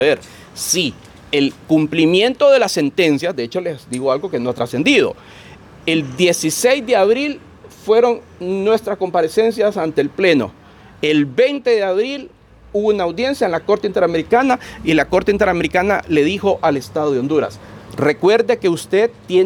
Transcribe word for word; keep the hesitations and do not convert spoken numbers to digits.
ver, sí, el cumplimiento de las sentencias, de hecho les digo algo que no ha trascendido. El dieciséis de abril fueron nuestras comparecencias ante el Pleno. El veinte de abril hubo una audiencia en la Corte Interamericana y la Corte Interamericana le dijo al Estado de Honduras: recuerde que usted tiene